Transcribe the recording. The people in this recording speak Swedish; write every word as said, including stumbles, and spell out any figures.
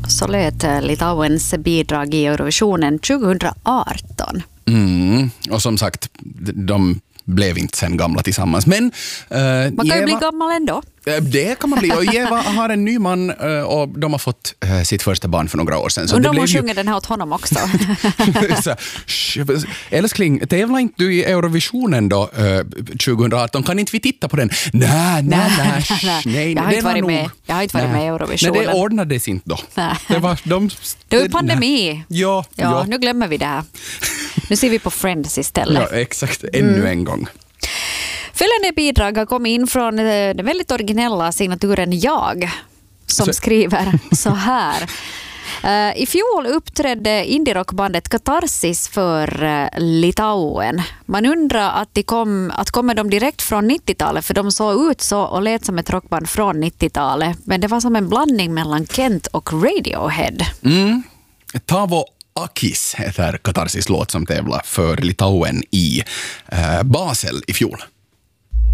Så lät Litauens bidrag i Eurovisionen tjugoarton. Mm, och som sagt, de blev inte sen gamla tillsammans. Men, uh, man kan Eva, ju bli gammal ändå. Det kan man bli. Och Eva har en ny man och de har fått uh, sitt första barn för några år sedan. Så och de har sjungit ju... den här åt honom också. Så, älskling, tävlar inte du i Eurovisionen då uh, tjugoarton? Kan inte vi titta på den? Nej, nej, nej. nej jag har inte varit med. Jag har inte varit med i Eurovisionen. Nej, det ordnades inte då. Det var de... Det var pandemi. Ja, ja, ja. Nu glömmer vi det här. Nu ser vi på Friends istället. Ja, exakt. Ännu mm. en gång. Följande bidrag har kommit in från den väldigt originella signaturen Jag, som så. skriver så här. Uh, I fjol uppträdde indie-rockbandet Katarsis för uh, Litauen. Man undrar att, de kom, att kommer de direkt från nittiotalet, för de såg ut så och lät som ett rockband från nittiotalet. Men det var som en blandning mellan Kent och Radiohead. Mm. Tavo Akis heter Katarsis låt som tävlar för Litauen i uh, Basel i fjol.